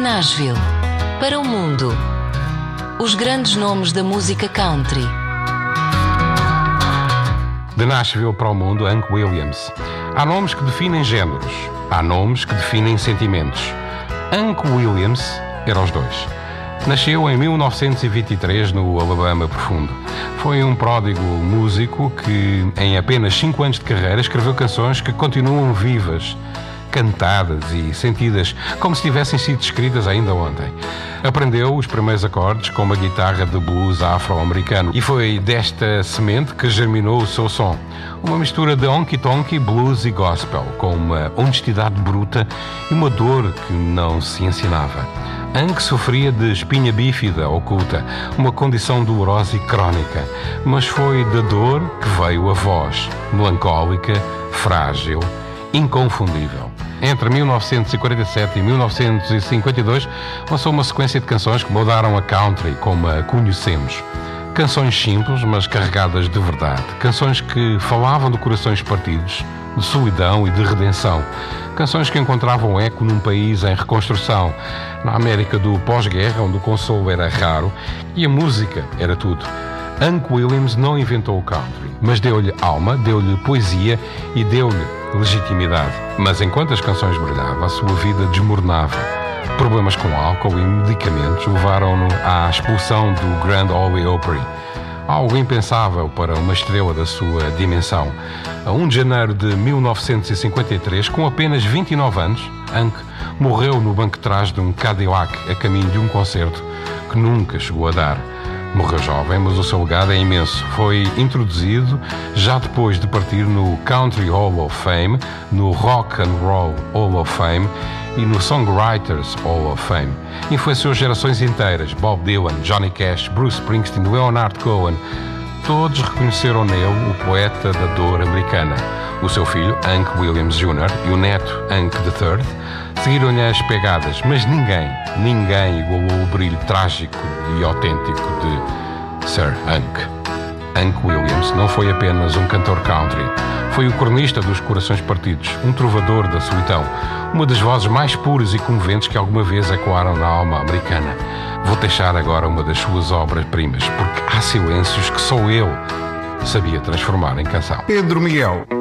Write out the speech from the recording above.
Nashville, para o mundo, os grandes nomes da música country. De Nashville para o mundo, Hank Williams. Há nomes que definem géneros, há nomes que definem sentimentos. Hank Williams era os dois. Nasceu em 1923 no Alabama profundo. Foi um pródigo músico que, em apenas 5 anos de carreira, escreveu canções que continuam vivas, cantadas e sentidas como se tivessem sido escritas ainda ontem. Aprendeu os primeiros acordes com uma guitarra de blues afro-americano e foi desta semente que germinou o seu som. Uma mistura de honky-tonky, blues e gospel, com uma honestidade bruta e uma dor que não se ensinava. Hank sofria de espinha bífida oculta, uma condição dolorosa e crónica, mas foi da dor que veio a voz, melancólica, frágil, inconfundível. Entre 1947 e 1952, lançou uma sequência de canções que mudaram a country como a conhecemos. Canções simples, mas carregadas de verdade. Canções que falavam de corações partidos, de solidão e de redenção. Canções que encontravam eco num país em reconstrução, na América do pós-guerra, onde o consolo era raro e a música era tudo. Hank Williams não inventou o country, mas deu-lhe alma, deu-lhe poesia e deu-lhe legitimidade. Mas enquanto as canções brilhavam, a sua vida desmoronava. Problemas com álcool e medicamentos levaram-no à expulsão do Grand Ole Opry. Algo impensável para uma estrela da sua dimensão. A 1 de janeiro de 1953, com apenas 29 anos, Hank morreu no banco de trás de um Cadillac a caminho de um concerto que nunca chegou a dar. Morreu jovem, mas o seu legado é imenso. Foi introduzido já depois de partir no Country Hall of Fame, no Rock and Roll Hall of Fame e no Songwriters Hall of Fame. Influenciou gerações inteiras: Bob Dylan, Johnny Cash, Bruce Springsteen, Leonard Cohen. Todos reconheceram nele o poeta da dor americana. O seu filho, Hank Williams Jr., e o neto, Hank III, seguiram-lhe as pegadas, mas ninguém igualou o brilho trágico e autêntico de Sir Hank. Hank Williams não foi apenas um cantor country, foi o cronista dos corações partidos, um trovador da solidão, uma das vozes mais puras e comoventes que alguma vez ecoaram na alma americana. Vou deixar agora uma das suas obras-primas, porque há silêncios que só ele sabia transformar em canção. Pedro Miguel.